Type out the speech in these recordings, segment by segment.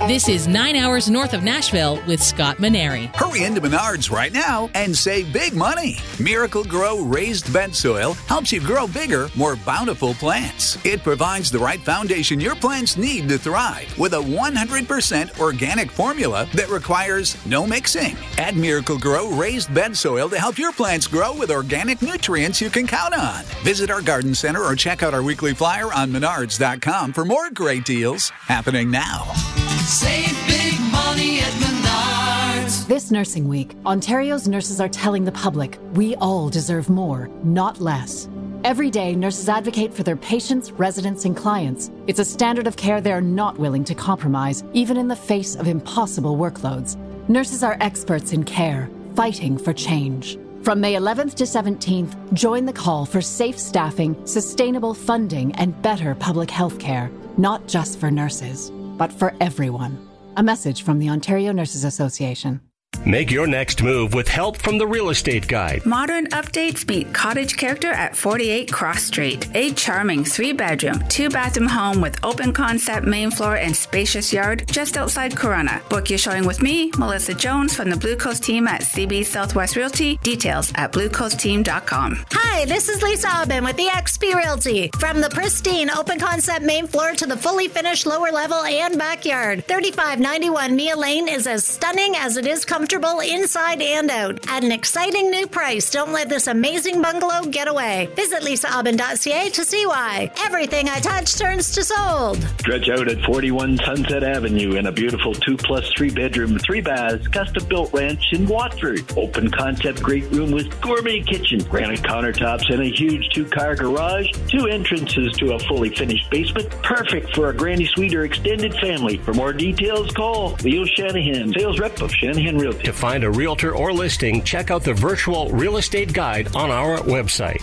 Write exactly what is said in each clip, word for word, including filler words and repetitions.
This is nine hours north of Nashville with Scott Maneri. Hurry into Menards right now and save big money. Miracle Grow raised bed soil helps you grow bigger, more bountiful plants. It provides the right foundation your plants need to thrive with a one hundred percent organic formula that requires no mixing. Add Miracle Grow raised bed soil to help your plants grow with organic nutrients you can count on. Visit our garden center or check out our weekly flyer on menards dot com for more great deals happening now. Save big money at Menards. This Nursing Week, Ontario's nurses are telling the public we all deserve more, not less. Every day, nurses advocate for their patients, residents, and clients. It's a standard of care they're not willing to compromise, even in the face of impossible workloads. Nurses are experts in care, fighting for change. From May eleventh to seventeenth, join the call for safe staffing, sustainable funding, and better public health care, not just for nurses, but for everyone. A message from the Ontario Nurses Association. Make your next move with help from the Real Estate Guide. Modern updates meet cottage character at forty-eight Cross Street. A charming three-bedroom, two-bathroom home with open concept main floor and spacious yard just outside Corunna. Book your showing with me, Melissa Jones, from the Blue Coast team at C B Southwest Realty. Details at blue coast team dot com. Hi, this is Lisa Aubin with the X P Realty. From the pristine open concept main floor to the fully finished lower level and backyard, thirty-five ninety-one Mia Lane is as stunning as it is comfortable inside and out. At an exciting new price, don't let this amazing bungalow get away. Visit lisa aubin dot c a to see why. Everything I touch turns to sold. Stretch out at forty-one Sunset Avenue in a beautiful two plus three bedroom, three baths, custom built ranch in Watford. Open concept great room with gourmet kitchen, granite countertops, and a huge two car garage. Two entrances to a fully finished basement. Perfect for a granny suite or extended family. For more details, call Leo Shanahan, sales rep of Shanahan Realty. To find a realtor or listing, check out the virtual real estate guide on our website.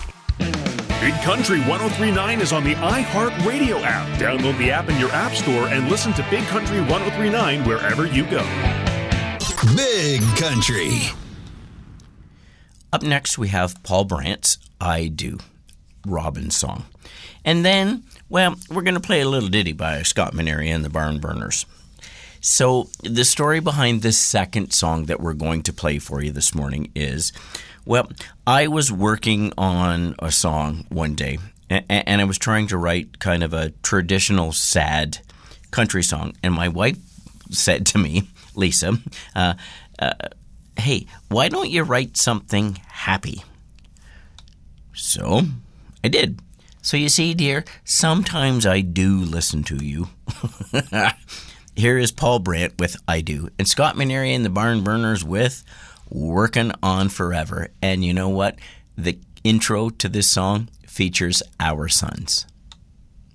Big Country one oh three point nine is on the iHeartRadio app. Download the app in your app store and listen to Big Country one oh three point nine wherever you go. Big Country. Up next, we have Paul Brandt's I Do, Robin song. And then, well, we're going to play a little ditty by Scott Maneri and the Barn Burners. So the story behind this second song that we're going to play for you this morning is, well, I was working on a song one day, and I was trying to write kind of a traditional sad country song. And my wife said to me, Lisa, uh, uh, hey, why don't you write something happy? So I did. So you see, dear, sometimes I do listen to you. Here is Paul Brandt with I Do, and Scott Maneri and the Barn Burners with Working On Forever. And you know what? The intro to this song features our sons.